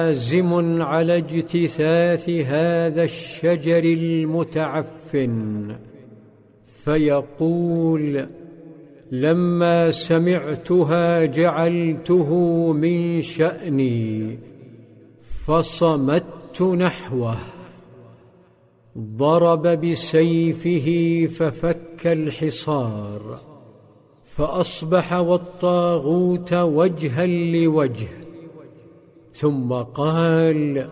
عازم على اجتثاث هذا الشجر المتعفن، فيقول: لما سمعتها جعلته من شأني، فصمت نحوه. ضرب بسيفه ففك الحصار، فأصبح والطاغوت وجها لوجه. ثم قال: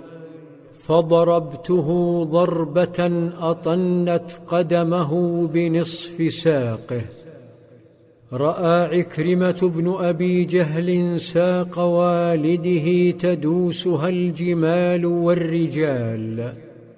فضربته ضربة أطنت قدمه بنصف ساقه. رأى عكرمة بن أبي جهل ساق والده تدوسها الجمال والرجال،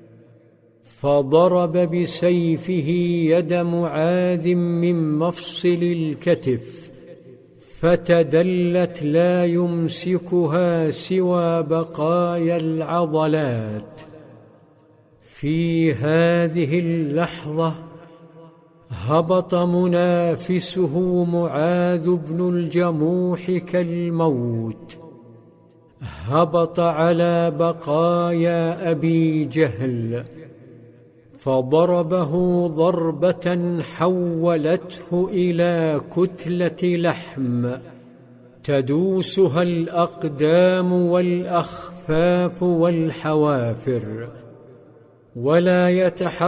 فضرب بسيفه يد معاذ من مفصل الكتف، فتدلت لا يمسكها سوى بقايا العضلات. في هذه اللحظة هبط منافسه معاذ بن الجموح كالموت، هبط على بقايا أبي جهل، فضربه ضربة حولته إلى كتلة لحم تدوسها الأقدام والأخفاف والحوافر، ولا يتحرك